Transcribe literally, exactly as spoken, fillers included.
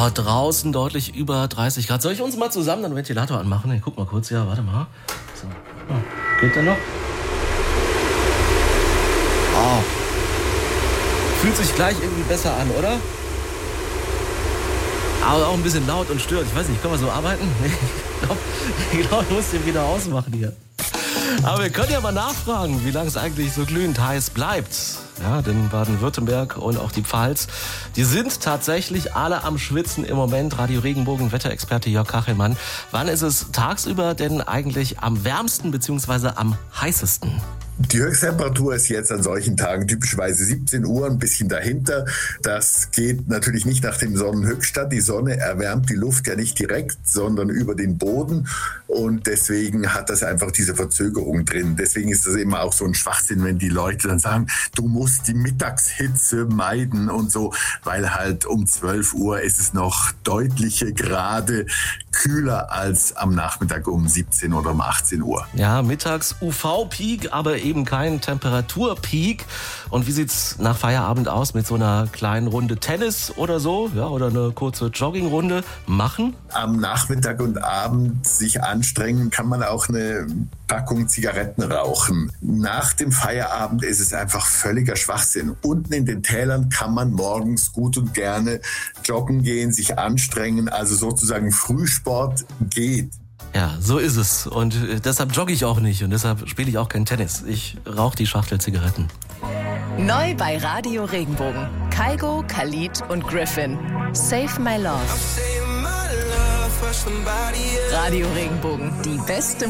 Oh, draußen deutlich über dreißig Grad. Soll ich uns mal zusammen den Ventilator anmachen? Ich guck mal kurz, ja, warte mal. So. Oh, geht der noch? Oh. Fühlt sich gleich irgendwie besser an, oder? Aber auch ein bisschen laut und stört. Ich weiß nicht, können wir so arbeiten? Ich glaube, ich, glaub, ich muss den wieder ausmachen hier. Aber wir können ja mal nachfragen, wie lange es eigentlich so glühend heiß bleibt. Ja, denn Baden-Württemberg und auch die Pfalz, die sind tatsächlich alle am Schwitzen im Moment. Radio Regenbogen, Wetterexperte Jörg Kachelmann. Wann ist es tagsüber denn eigentlich am wärmsten bzw. am heißesten? Die Höchsttemperatur ist jetzt an solchen Tagen typischerweise siebzehn Uhr, ein bisschen dahinter. Das geht natürlich nicht nach dem Sonnenhöchststand. Die Sonne erwärmt die Luft ja nicht direkt, sondern über den Boden. Und deswegen hat das einfach diese Verzögerung drin. Deswegen ist das immer auch so ein Schwachsinn, wenn die Leute dann sagen, du musst die Mittagshitze meiden und so. Weil halt um zwölf Uhr ist es noch deutliche Grade kühler als am Nachmittag um siebzehn oder um achtzehn Uhr. Ja, mittags U V-Peak, aber eben kein Temperaturpeak. Und wie sieht's nach Feierabend aus mit so einer kleinen Runde Tennis oder so? Ja, oder eine kurze Joggingrunde machen? Am Nachmittag und Abend sich anstrengen, kann man auch eine Packung Zigaretten rauchen. Nach dem Feierabend ist es einfach völliger Schwachsinn. Unten in den Tälern kann man morgens gut und gerne joggen gehen, sich anstrengen, also sozusagen Frühsport geht. Ja, so ist es. Und deshalb jogge ich auch nicht und deshalb spiele ich auch kein Tennis. Ich rauche die Schachtel Zigaretten. Neu bei Radio Regenbogen. Kygo, Khalid und Griffin. Save My Love. Radio Regenbogen, die beste